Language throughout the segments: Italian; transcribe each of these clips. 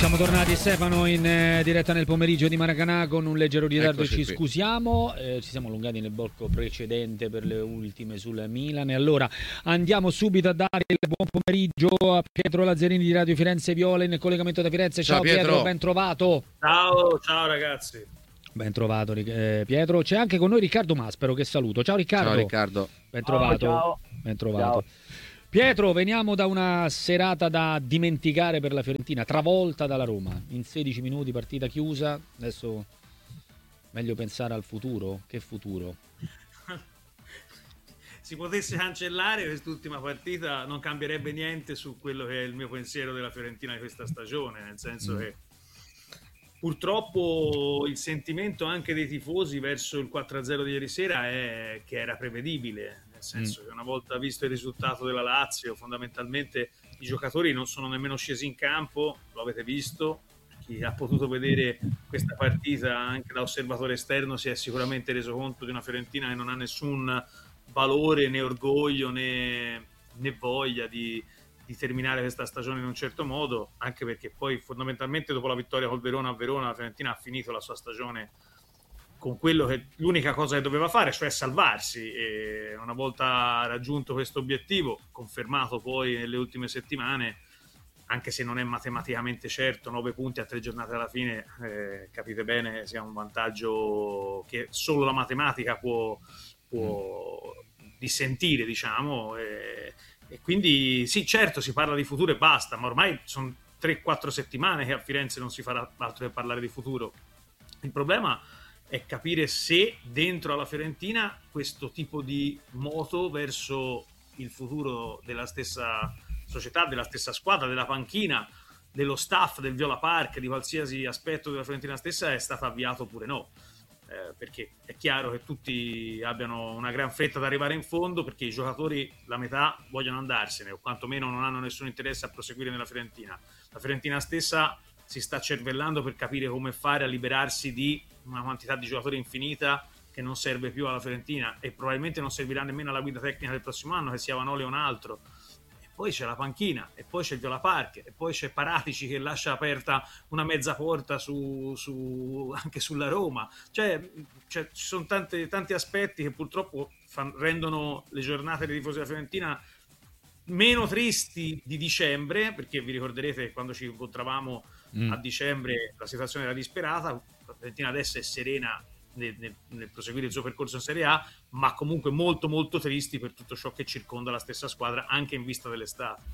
Siamo tornati, Stefano, in diretta nel pomeriggio di Maracanã con un leggero ritardo e ci scusiamo, ci siamo allungati nel blocco precedente per le ultime sul Milan e allora andiamo subito a dare il buon pomeriggio a Pietro Lazzarini di Radio Firenze Viola in collegamento da Firenze. Ciao Pietro, ben trovato. Ciao ragazzi. Ben trovato Pietro, c'è anche con noi Riccardo Maspero che saluto. Ciao Riccardo. Ciao Riccardo. Ben trovato. Ciao. Ben trovato. Ciao. Pietro, veniamo da una serata da dimenticare per la Fiorentina, travolta dalla Roma. In 16 minuti partita chiusa, adesso meglio pensare al futuro. Che futuro? Si potesse cancellare quest'ultima partita non cambierebbe niente su quello che è il mio pensiero della Fiorentina di questa stagione, nel senso che purtroppo il sentimento anche dei tifosi verso il 4-0 di ieri sera è che era prevedibile, nel senso che una volta visto il risultato della Lazio fondamentalmente i giocatori non sono nemmeno scesi in campo, lo avete visto, chi ha potuto vedere questa partita anche da osservatore esterno si è sicuramente reso conto di una Fiorentina che non ha nessun valore né orgoglio né voglia di terminare questa stagione in un certo modo, anche perché poi fondamentalmente dopo la vittoria col Verona a Verona la Fiorentina ha finito la sua stagione con quello che l'unica cosa che doveva fare, cioè salvarsi, e una volta raggiunto questo obiettivo, confermato poi nelle ultime settimane, anche se non è matematicamente certo, 9 punti a 3 giornate dalla fine, capite bene, sia un vantaggio che solo la matematica può dissentire, diciamo, e quindi sì, certo si parla di futuro e basta, ma ormai sono 3-4 settimane che a Firenze non si farà altro che parlare di futuro. Il problema è capire se dentro alla Fiorentina questo tipo di moto verso il futuro della stessa società, della stessa squadra, della panchina, dello staff, del Viola Park, di qualsiasi aspetto della Fiorentina stessa è stato avviato oppure no. Perché è chiaro che tutti abbiano una gran fretta ad arrivare in fondo, perché i giocatori, la metà, vogliono andarsene o quantomeno non hanno nessun interesse a proseguire nella Fiorentina. La Fiorentina stessa si sta cervellando per capire come fare a liberarsi di una quantità di giocatori infinita che non serve più alla Fiorentina e probabilmente non servirà nemmeno alla guida tecnica del prossimo anno, che sia Vanoli o un altro. Poi c'è la panchina, e poi c'è il Viola Park, e poi c'è Paratici che lascia aperta una mezza porta anche sulla Roma. Cioè ci sono tanti aspetti che purtroppo rendono le giornate dei tifosi della Fiorentina meno tristi di dicembre, perché vi ricorderete che quando ci incontravamo a dicembre la situazione era disperata. La Fiorentina adesso è serena nel proseguire il suo percorso in Serie A, ma comunque molto molto tristi per tutto ciò che circonda la stessa squadra anche in vista dell'estate.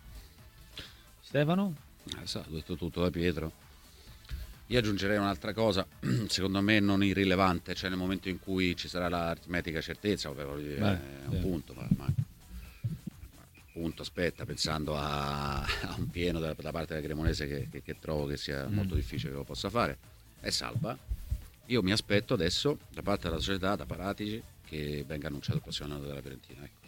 Stefano? Ha detto tutto da Pietro. Io aggiungerei un'altra cosa, secondo me non irrilevante, cioè nel momento in cui ci sarà l'aritmetica certezza, un punto, ma punto, aspetta, pensando a un pieno da parte della Cremonese che trovo che sia molto difficile che lo possa fare, è salva. Io mi aspetto adesso da parte della società, da Paratici, che venga annunciato il prossimo anno della Fiorentina, ecco.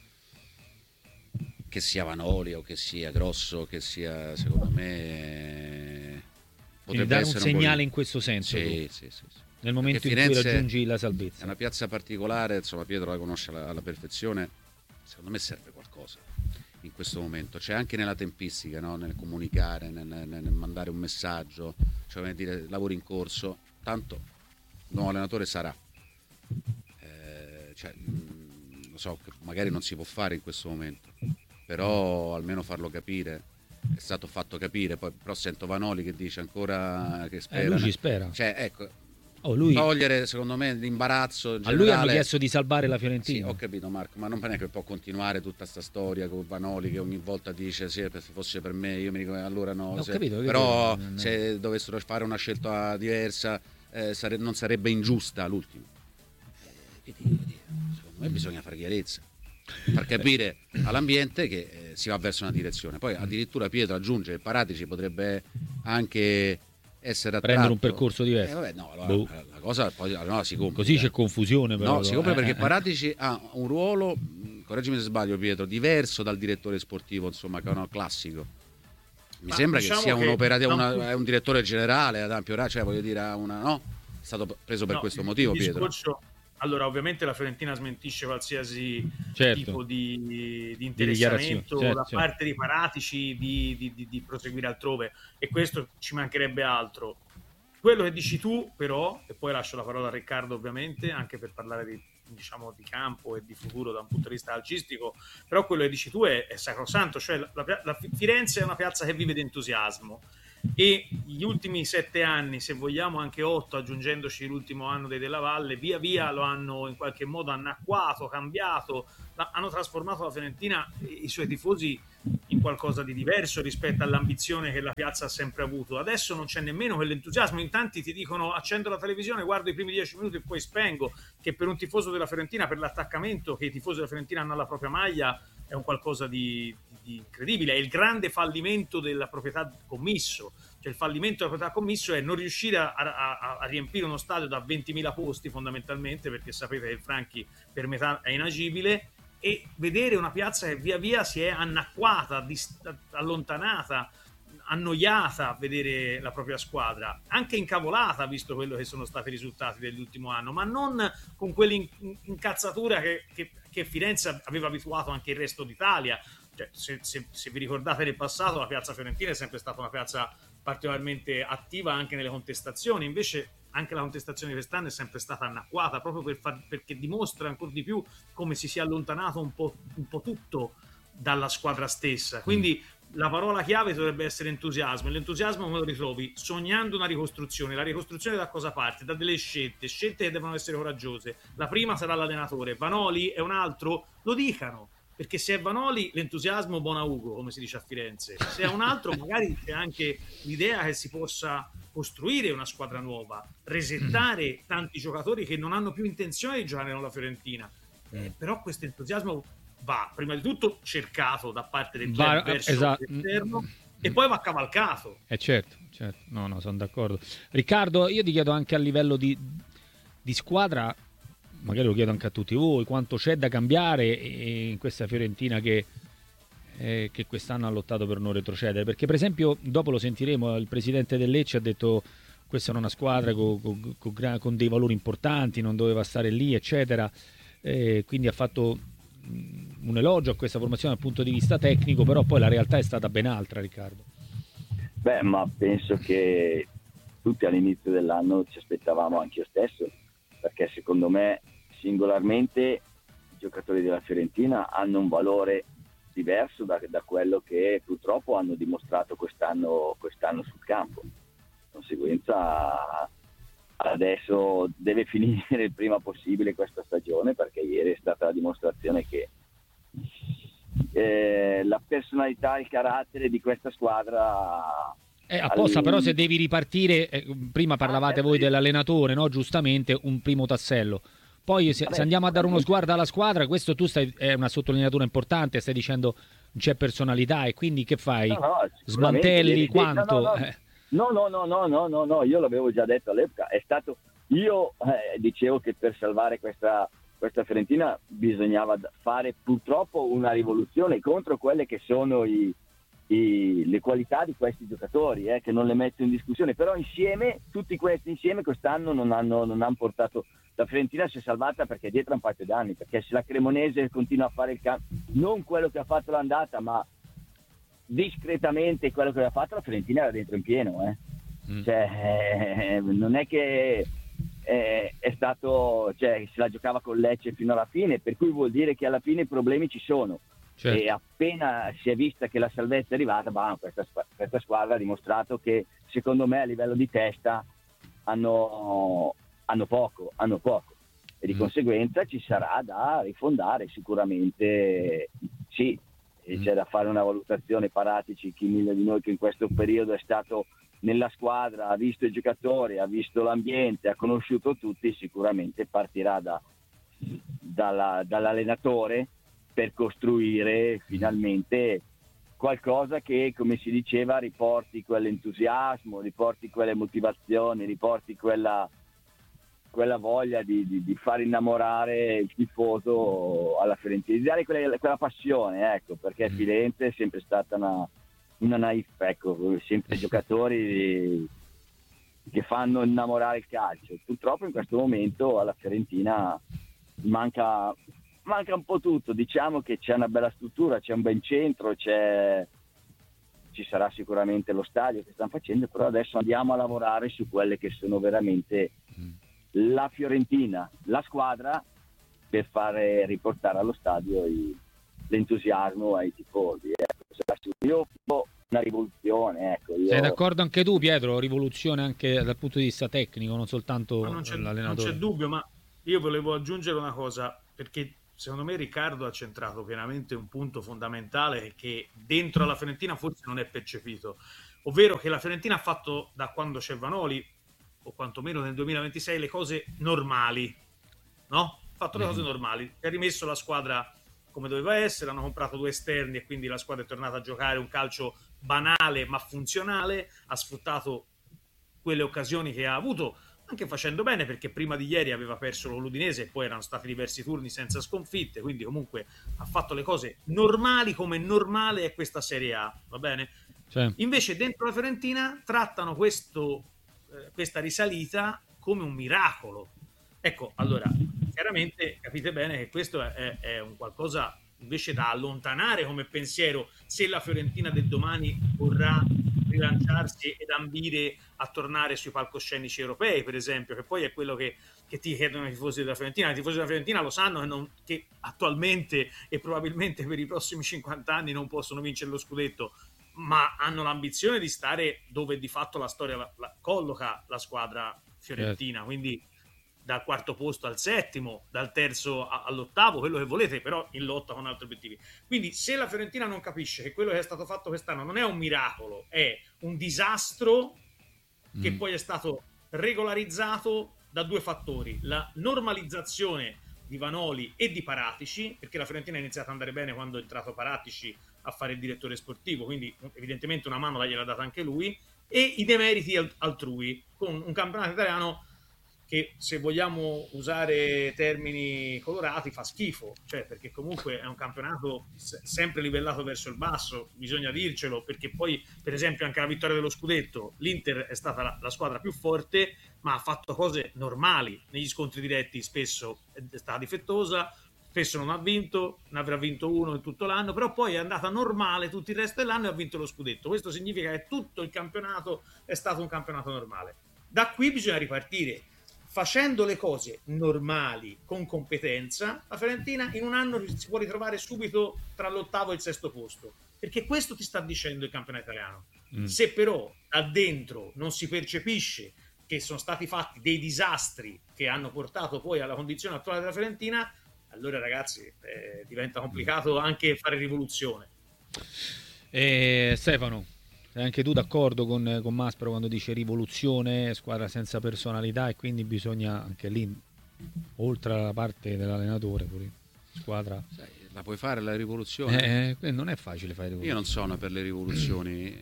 Che sia Vanoli o che sia Grosso, che sia, secondo me potrebbe dare essere un segnale in questo senso. Sì. Nel momento perché in cui Firenze raggiungi la salvezza. È una piazza particolare, insomma Pietro la conosce alla perfezione, secondo me serve qualcosa in questo momento, c'è anche nella tempistica, no? Nel comunicare, nel mandare un messaggio, cioè come dire, lavori in corso, tanto il nuovo allenatore sarà, lo so che magari non si può fare in questo momento, però almeno farlo capire, è stato fatto capire, poi però sento Vanoli che dice ancora che spera, lui ci spera, cioè ecco, lui... togliere secondo me l'imbarazzo generale. A lui hanno chiesto di salvare la Fiorentina. Sì, ho capito Marco, ma non è che può continuare tutta sta storia con Vanoli che ogni volta dice se fosse per me, io mi dico allora no, però se dovessero fare una scelta diversa non sarebbe ingiusta l'ultimo. Secondo me bisogna fare chiarezza, far capire all'ambiente che si va verso una direzione. Poi addirittura Pietro aggiunge che Paratici potrebbe anche essere attratto, prendere un percorso diverso. La cosa poi si compra. Così c'è confusione, però. No, si compra perché Paratici ha un ruolo, correggimi se sbaglio Pietro, diverso dal direttore sportivo, insomma, che è uno classico. Mi sembra che sia un operatore, è un direttore generale ad ampio raggio, cioè voglio dire, è stato preso per questo motivo, Pietro. Allora, ovviamente la Fiorentina smentisce qualsiasi tipo di di interessamento da parte dei Paratici di proseguire altrove, e questo ci mancherebbe altro. Quello che dici tu, però, e poi lascio la parola a Riccardo ovviamente, anche per parlare di campo e di futuro da un punto di vista calcistico, però quello che dici tu è sacrosanto, cioè la Firenze è una piazza che vive di entusiasmo, e gli ultimi 7 anni, se vogliamo anche 8, aggiungendoci l'ultimo anno dei Della Valle, via via lo hanno in qualche modo annacquato, cambiato, hanno trasformato la Fiorentina, i suoi tifosi, in qualcosa di diverso rispetto all'ambizione che la piazza ha sempre avuto. Adesso non c'è nemmeno quell'entusiasmo, in tanti ti dicono accendo la televisione, guardo i primi 10 minuti e poi spengo, che per un tifoso della Fiorentina, per l'attaccamento che i tifosi della Fiorentina hanno alla propria maglia, è un qualcosa di incredibile. È il grande fallimento della proprietà commisso, cioè il fallimento della proprietà commisso è non riuscire a riempire uno stadio da 20.000 posti, fondamentalmente, perché sapete che il Franchi per metà è inagibile, e vedere una piazza che via via si è annacquata, allontanata, annoiata a vedere la propria squadra, anche incavolata visto quello che sono stati i risultati dell'ultimo anno, ma non con quell'incazzatura che Firenze aveva abituato anche il resto d'Italia. Cioè, se vi ricordate del passato, la piazza fiorentina è sempre stata una piazza particolarmente attiva anche nelle contestazioni, invece anche la contestazione di quest'anno è sempre stata annacquata, proprio perché dimostra ancora di più come si sia allontanato un po' tutto dalla squadra stessa. Quindi la parola chiave dovrebbe essere entusiasmo, e l'entusiasmo come lo ritrovi? Sognando una ricostruzione. La ricostruzione da cosa parte? Da delle scelte che devono essere coraggiose. La prima sarà l'allenatore. Vanoli è un altro? Lo dicano, perché se è Vanoli l'entusiasmo buona Ugo, come si dice a Firenze, se è un altro magari c'è anche l'idea che si possa costruire una squadra nuova, resettare tanti giocatori che non hanno più intenzione di giocare nella Fiorentina, però questo entusiasmo va prima di tutto cercato da parte del club verso l'esterno, e poi va cavalcato. Certo, no, sono d'accordo. Riccardo, io ti chiedo anche a livello di squadra, magari lo chiedo anche a tutti voi, quanto c'è da cambiare in questa Fiorentina che quest'anno ha lottato per non retrocedere, perché per esempio dopo lo sentiremo, il presidente del Lecce ha detto questa era una squadra con dei valori importanti, non doveva stare lì eccetera, quindi ha fatto un elogio a questa formazione dal punto di vista tecnico, però poi la realtà è stata ben altra, Riccardo. Ma penso che tutti all'inizio dell'anno ci aspettavamo, anche io stesso, perché secondo me singolarmente i giocatori della Fiorentina hanno un valore diverso da quello che purtroppo hanno dimostrato quest'anno sul campo. Di conseguenza adesso deve finire il prima possibile questa stagione, perché ieri è stata la dimostrazione che la personalità, il carattere di questa squadra apposta. Però se devi ripartire, prima parlavate voi dell'allenatore, no? Giustamente un primo tassello. Poi se andiamo a dare uno sguardo alla squadra, questo è una sottolineatura importante, stai dicendo non c'è personalità, e quindi che fai? Smantelli quanto? No, io l'avevo già detto all'epoca, è stato, io dicevo che per salvare questa Fiorentina bisognava fare purtroppo una rivoluzione contro quelle che sono le qualità di questi giocatori, che non le metto in discussione, però insieme, tutti questi insieme quest'anno non hanno portato. La Fiorentina si è salvata perché dietro un paio d'anni, perché se la Cremonese continua a fare il non quello che ha fatto l'andata, ma discretamente quello che aveva fatto, la Fiorentina era dentro in pieno, Cioè, non è che è stato, cioè, se la giocava con Lecce fino alla fine, per cui vuol dire che alla fine i problemi ci sono. Certo. E appena si è vista che la salvezza è arrivata, questa squadra ha dimostrato che, secondo me, a livello di testa hanno poco, e di conseguenza ci sarà da rifondare sicuramente, sì, e c'è da fare una valutazione. Paratici, chi meglio di noi che in questo periodo è stato nella squadra, ha visto i giocatori, ha visto l'ambiente, ha conosciuto tutti, sicuramente partirà dall'allenatore per costruire finalmente qualcosa che, come si diceva, riporti quell'entusiasmo, riporti quelle motivazioni, riporti quella voglia di far innamorare il tifoso alla Fiorentina, di dare quella passione, ecco, perché Firenze è sempre stata una naif, ecco, sempre giocatori che fanno innamorare il calcio. Purtroppo in questo momento alla Fiorentina manca un po' tutto. Diciamo che c'è una bella struttura, c'è un bel centro, ci sarà sicuramente lo stadio che stanno facendo, però adesso andiamo a lavorare su quelle che sono veramente la Fiorentina, la squadra, per fare riportare allo stadio l'entusiasmo ai tifosi. Io una rivoluzione, ecco. Sei d'accordo anche tu, Pietro? Rivoluzione anche dal punto di vista tecnico, non soltanto l'allenatore. Non c'è dubbio, ma io volevo aggiungere una cosa, perché secondo me Riccardo ha centrato pienamente un punto fondamentale che dentro alla Fiorentina forse non è percepito, ovvero che la Fiorentina ha fatto, da quando c'è Vanoli, o quantomeno nel 2026, le cose normali, no? Ha fatto le cose normali, ha rimesso la squadra come doveva essere, hanno comprato 2 esterni e quindi la squadra è tornata a giocare un calcio banale ma funzionale, ha sfruttato quelle occasioni che ha avuto, anche facendo bene, perché prima di ieri aveva perso l'Udinese e poi erano stati diversi turni senza sconfitte, quindi comunque ha fatto le cose normali, come normale è questa Serie A, va bene? Sì. Invece dentro la Fiorentina trattano questa risalita come un miracolo. Ecco, allora, chiaramente capite bene che questo è un qualcosa invece da allontanare come pensiero, se la Fiorentina del domani vorrà rilanciarsi ed ambire a tornare sui palcoscenici europei, per esempio, che poi è quello che ti chiedono i tifosi della Fiorentina. I tifosi della Fiorentina lo sanno che attualmente e probabilmente per i prossimi 50 anni non possono vincere lo scudetto, ma hanno l'ambizione di stare dove di fatto la storia la colloca la squadra fiorentina, quindi dal 4º posto al 7º, dal 3º all'8º, quello che volete, però in lotta con altri obiettivi. Quindi se la Fiorentina non capisce che quello che è stato fatto quest'anno non è un miracolo, è un disastro che poi è stato regolarizzato da 2 fattori: la normalizzazione di Vanoli e di Paratici, perché la Fiorentina è iniziata ad andare bene quando è entrato Paratici a fare il direttore sportivo, quindi evidentemente una mano gliel'ha data anche lui, e i demeriti altrui, con un campionato italiano che, se vogliamo usare termini colorati, fa schifo, cioè, perché comunque è un campionato sempre livellato verso il basso, bisogna dircelo, perché poi per esempio anche la vittoria dello scudetto, l'Inter è stata la squadra più forte, ma ha fatto cose normali negli scontri diretti, spesso è stata difettosa, spesso non ha vinto, ne avrà vinto uno in tutto l'anno, però poi è andata normale tutto il resto dell'anno e ha vinto lo scudetto. Questo significa che tutto il campionato è stato un campionato normale. Da qui bisogna ripartire. Facendo le cose normali, con competenza, la Fiorentina in un anno si può ritrovare subito tra l'8º e il 6º posto, perché questo ti sta dicendo il campionato italiano. Se però da dentro non si percepisce che sono stati fatti dei disastri che hanno portato poi alla condizione attuale della Fiorentina, allora ragazzi diventa complicato anche fare rivoluzione. Stefano, sei anche tu d'accordo con Maspero quando dice rivoluzione, squadra senza personalità, e quindi bisogna anche lì, oltre alla parte dell'allenatore, pure squadra. La puoi fare la rivoluzione? Non è facile fare rivoluzione. Io non sono per le rivoluzioni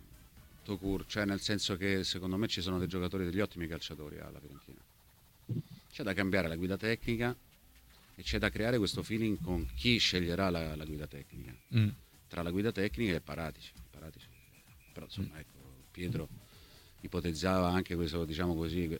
cioè nel senso che secondo me ci sono dei giocatori, degli ottimi calciatori alla Fiorentina. C'è da cambiare la guida tecnica e c'è da creare questo feeling con chi sceglierà la guida tecnica, tra la guida tecnica e Paratici. Però insomma, ecco, Pietro ipotizzava anche questo, diciamo così,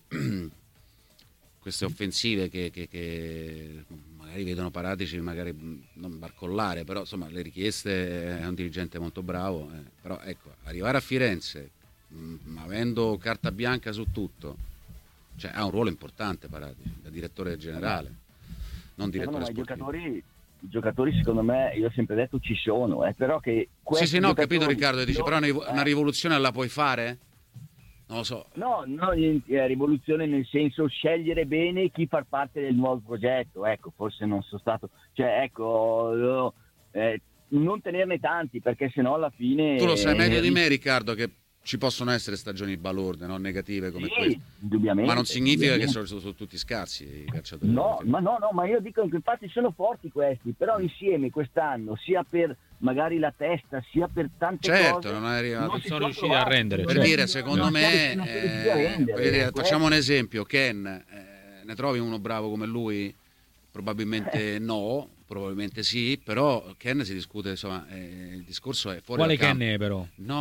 queste offensive che magari vedono Paratici magari non barcollare, però insomma le richieste, è un dirigente molto bravo, però ecco, arrivare a Firenze avendo carta bianca su tutto, cioè ha un ruolo importante Paratici, da direttore generale, non direttore sportivo. I giocatori secondo me, io ho sempre detto, ci sono, però che sì, no, ho capito Riccardo, dice però una rivoluzione la puoi fare? Non lo so. No, rivoluzione nel senso scegliere bene chi far parte del nuovo progetto, ecco, forse non sono stato, cioè ecco, non tenerne tanti, perché sennò alla fine... Tu lo sai meglio di me, Riccardo, che ci possono essere stagioni balorde, no? Negative come queste, indubbiamente, ma non significa che sono tutti scarsi i calciatori. No, ma io dico che infatti sono forti questi, però insieme quest'anno, sia per magari la testa, sia per tante cose, non sono riusciti a rendere. Per dire, secondo me, facciamo un esempio, Ken, ne trovi uno bravo come lui? Probabilmente no, probabilmente sì, però Ken si discute, insomma, il discorso è fuori quale dal campo. Ken è però? No,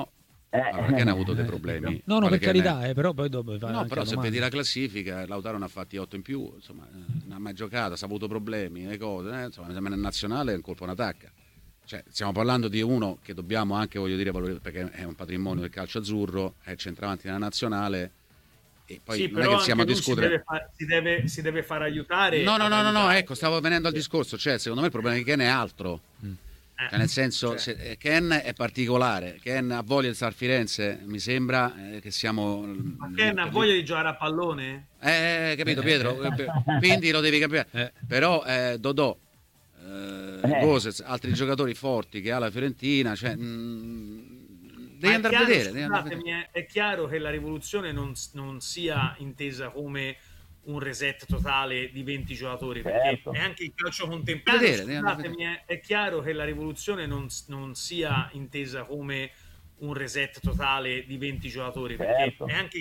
Ken ha avuto dei problemi. No, per carità, però poi dopo fare. No, però se vedi la classifica, Lautaro ne ha fatti 8 in più, insomma, non ha mai giocato, ha avuto problemi, le cose, insomma, nel nazionale è un colpo in attacca. Cioè, stiamo parlando di uno che dobbiamo anche, voglio dire, perché è un patrimonio del calcio azzurro, è centravanti nella nazionale. E poi sì, non è che siamo a discutere. Si deve far aiutare. No, ecco, stavo venendo al discorso. Cioè, secondo me il problema di Ken è altro. Cioè, nel senso, Ken è particolare. Ken ha voglia di stare a Firenze, mi sembra che siamo. Ma Ken ha voglia di giocare a pallone? Capito, Pietro? Quindi lo devi capire. Però Dodò, Gosens, altri giocatori forti che ha la Fiorentina, cioè. Devi andare a vedere. È chiaro che la rivoluzione non sia intesa come un reset totale di 20 giocatori, perché è anche il calcio contemporaneo. È chiaro che la rivoluzione non sia intesa come un reset totale di 20 giocatori, perché è anche